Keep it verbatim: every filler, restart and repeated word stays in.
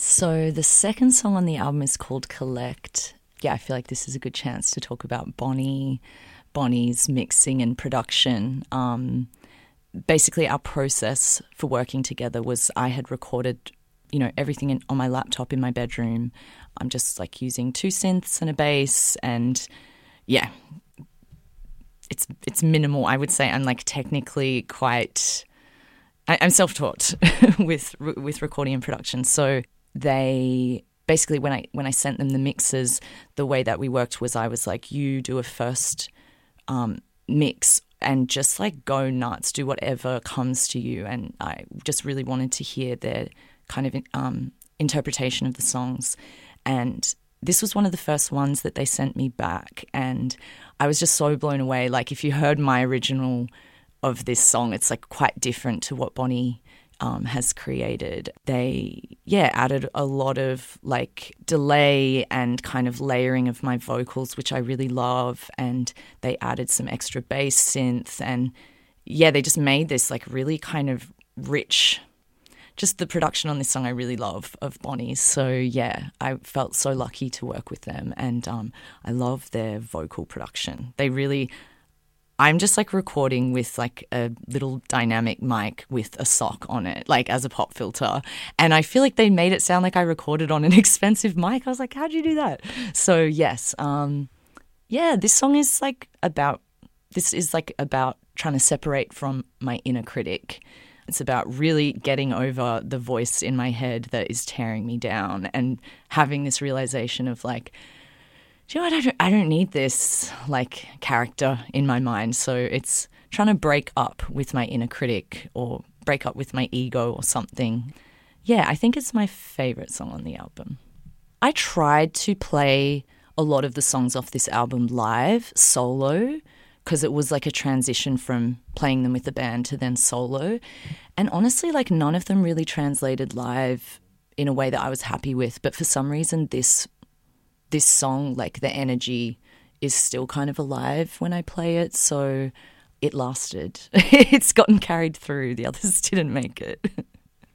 So the second song on the album is called Collect. Yeah, I feel like this is a good chance to talk about Bonnie, Bonnie's mixing and production. Um, basically, our process for working together was I had recorded, you know, everything in, on my laptop in my bedroom. I'm just like using two synths and a bass, and yeah, it's it's minimal. I would say I'm like technically quite. I, I'm self-taught with with recording and production, so. They basically, when I when I sent them the mixes, the way that we worked was I was like, you do a first um, mix and just like go nuts, do whatever comes to you. And I just really wanted to hear their kind of um, interpretation of the songs. And this was one of the first ones that they sent me back. And I was just so blown away. Like if you heard my original of this song, it's like quite different to what Bonnie Um, has created. They, yeah, added a lot of like delay and kind of layering of my vocals, which I really love. And they added some extra bass synth. And yeah, they just made this like really kind of rich, just the production on this song I really love of Bonnie's. So yeah, I felt so lucky to work with them. And um, I love their vocal production. They really... I'm just like recording with like a little dynamic mic with a sock on it, like as a pop filter. And I feel like they made it sound like I recorded on an expensive mic. I was like, how'd you do that? So yes, um, yeah, this song is like about, this is like about trying to separate from my inner critic. It's about really getting over the voice in my head that is tearing me down and having this realization of like, do you know what? I don't, I don't need this like character in my mind. So it's trying to break up with my inner critic or break up with my ego or something. Yeah, I think it's my favorite song on the album. I tried to play a lot of the songs off this album live, solo, because it was like a transition from playing them with the band to then solo. And honestly, like none of them really translated live in a way that I was happy with. But for some reason, this this song, like the energy is still kind of alive when I play it. So it lasted. It's gotten carried through. The others didn't make it.